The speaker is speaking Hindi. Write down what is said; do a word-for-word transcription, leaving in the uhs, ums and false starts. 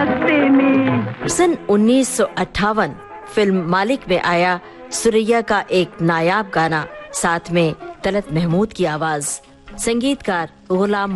बस्ती में। सन उन्नीस सौ अट्ठावन फिल्म मालिक में आया सुरैया का एक नायाब गाना, साथ में तलत महमूद की आवाज, संगीतकार गुलाम